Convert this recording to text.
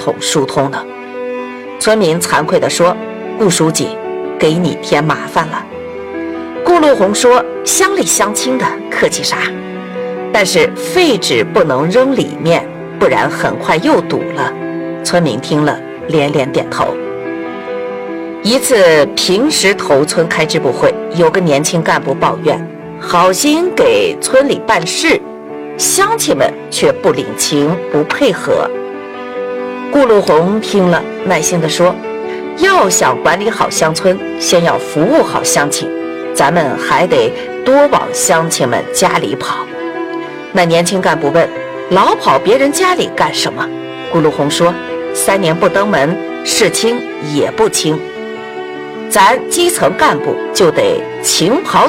统疏通呢？村民惭愧地说：顾书记，给你添麻烦了。顾陆鸿说：乡里乡亲的，客气啥？但是废纸不能扔里面，不然很快又堵了。村民听了连连点头。一次平时头村开支部会，有个年轻干部抱怨，好心给村里办事，乡亲们却不领情不配合。顾陆鸿听了耐心地说：要想管理好乡村，先要服务好乡亲，咱们还得多往乡亲们家里跑。那年轻干部问：老跑别人家里干什么？顾陆鸿说：3年不登门，事轻也不轻，咱基层干部就得勤跑